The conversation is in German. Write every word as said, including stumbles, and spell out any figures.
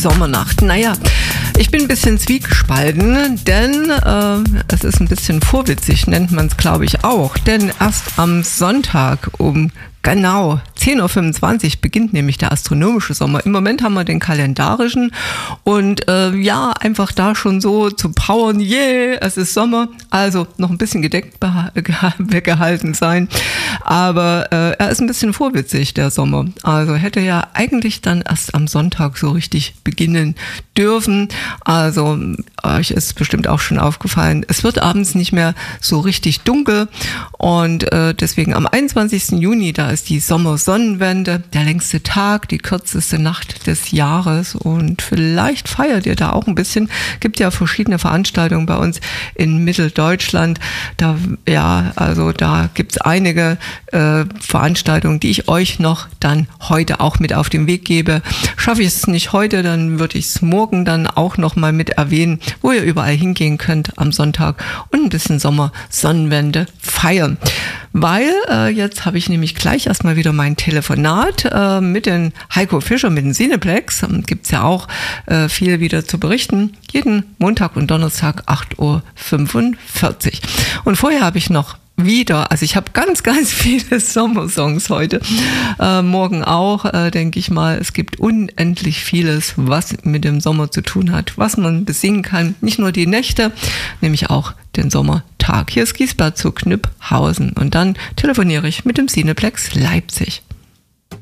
Sommernacht. Naja, ich bin ein bisschen zwiegespalten, denn äh, es ist ein bisschen vorwitzig, nennt man es, glaube ich, auch. Denn erst am Sonntag um genau zehn Uhr fünfundzwanzig beginnt nämlich der astronomische Sommer. Im Moment haben wir den kalendarischen und äh, ja, einfach da schon so zu powern, yeah, es ist Sommer, also noch ein bisschen gedeckt weggehalten sein. Aber äh, er ist ein bisschen vorwitzig, der Sommer. Also hätte ja eigentlich dann erst am Sonntag so richtig beginnen dürfen. Also euch ist bestimmt auch schon aufgefallen, es wird abends nicht mehr so richtig dunkel und äh, deswegen am einundzwanzigsten Juni, da ist die Sommersonnenwende, der längste Tag, die kürzeste Nacht des Jahres und vielleicht feiert ihr da auch ein bisschen. Gibt ja verschiedene Veranstaltungen bei uns in Mitteldeutschland. Da, ja, also da gibt's einige äh, Veranstaltungen, die ich euch noch dann heute auch mit auf den Weg gebe. Schaffe ich es nicht heute, dann würde ich es morgen dann auch noch mal mit erwähnen, wo ihr überall hingehen könnt am Sonntag und ein bisschen Sommersonnenwende feiern. Weil äh, jetzt habe ich nämlich gleich erstmal wieder mein Telefonat äh, mit den Heiko Fischer, mit dem Cineplex. Ähm, Gibt es ja auch äh, viel wieder zu berichten. Jeden Montag und Donnerstag acht Uhr fünfundvierzig. Und vorher habe ich noch wieder, also ich habe ganz, ganz viele Sommersongs heute. Äh, morgen auch, äh, denke ich mal. Es gibt unendlich vieles, was mit dem Sommer zu tun hat, was man besingen kann. Nicht nur die Nächte, nämlich auch den Sommertag. Hier ist Giesbert zu Knüpphausen und dann telefoniere ich mit dem Cineplex Leipzig.